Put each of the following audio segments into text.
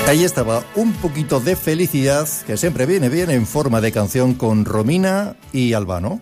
Ahí estaba un poquito de felicidad, que siempre viene bien en forma de canción con Romina y Albano.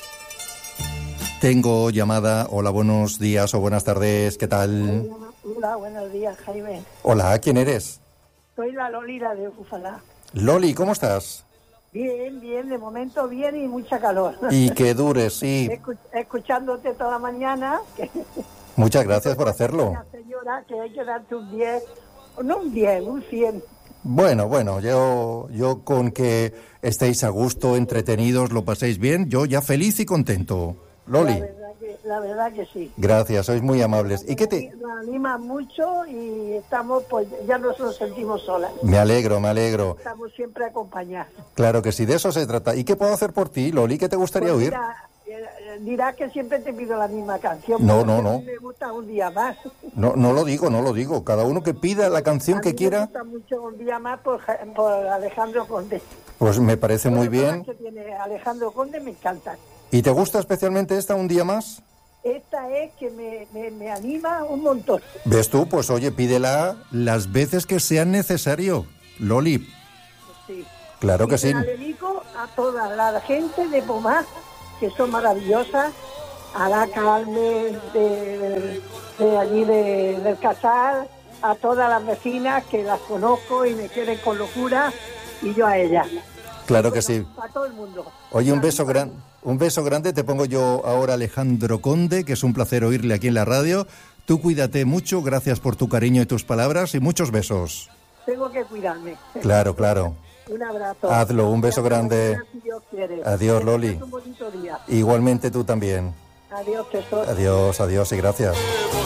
Tengo llamada. Hola, buenos días o buenas tardes, ¿qué tal? Hola, buenos días, Jaime. Hola, ¿quién eres? Soy la Lolita de Búfala. Loli, ¿cómo estás? Bien, bien, de momento bien y mucha calor. Y que dure, sí. Escuchándote toda la mañana. Muchas gracias por hacerlo. La señora, que hay que darte un 10, no un 10, un 100. Bueno, yo con que estéis a gusto, entretenidos, lo paséis bien, yo ya feliz y contento. Loli. La verdad que sí. Gracias, sois muy amables. ¿Y qué te...? Nos anima mucho y estamos, pues ya no nos sentimos solas. Me alegro. Estamos siempre acompañados. Claro que sí, de eso se trata. ¿Y qué puedo hacer por ti, Loli? ¿Qué te gustaría oír? Dirás que siempre te pido la misma canción. No. Me gusta un día más. No lo digo. Cada uno que pida la canción que quiera. Me gusta mucho un día más por Alejandro Conde. Pues me parece muy bien. Las que tiene Alejandro Conde me encantan. ¿Y te gusta especialmente esta, un día más? Esta es que me anima un montón. ¿Ves tú? Pues oye, pídela las veces que sea necesario, Loli. Sí. Claro que sí. La dedico a toda la gente de Pomar, que son maravillosas, a la Carmen de allí del Casal, a todas las vecinas que las conozco y me quieren con locura, y yo a ellas. Claro que sí. A todo el mundo. Oye, un beso grande. Te pongo yo ahora Alejandro Conde, que es un placer oírle aquí en la radio. Tú cuídate mucho, gracias por tu cariño y tus palabras y muchos besos. Tengo que cuidarme. Claro. Un abrazo. Hazlo, un beso grande. Si Dios quiere. Adiós, Loli. Un bonito día. Igualmente tú también. Adiós, tesoro. Adiós y gracias.